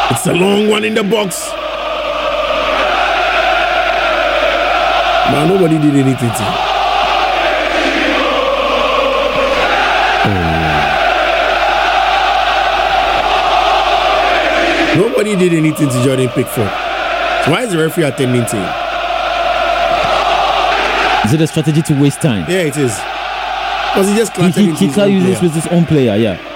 It's a long one in the box. Man, nobody did anything to him. Nobody did anything to Jordan Pickford. So why is the referee attending to him? Is it a strategy to waste time? Yeah, it is. Because he just He uses with his own player, yeah.